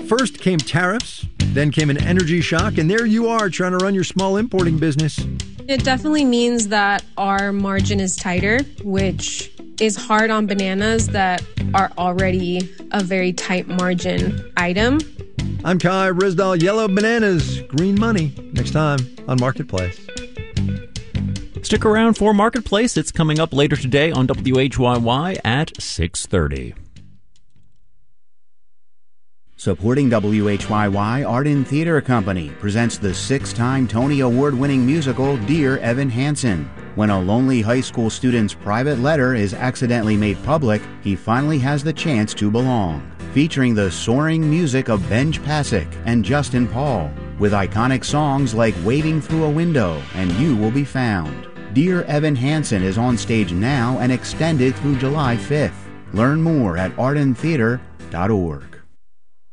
First came tariffs, then came an energy shock, and there you are trying to run your small importing business. It definitely means that our margin is tighter, which is hard on bananas that are already a very tight margin item. I'm Kai Risdall. Yellow bananas, green money. Next time on Marketplace. Stick around for Marketplace. It's coming up later today on WHYY at 6:30. Supporting WHYY, Arden Theater Company presents the 6-time Tony Award-winning musical Dear Evan Hansen. When a lonely high school student's private letter is accidentally made public, he finally has the chance to belong. Featuring the soaring music of Benj Pasek and Justin Paul, with iconic songs like Waving Through a Window and You Will Be Found. Dear Evan Hansen is on stage now and extended through July 5th. Learn more at ardentheater.org.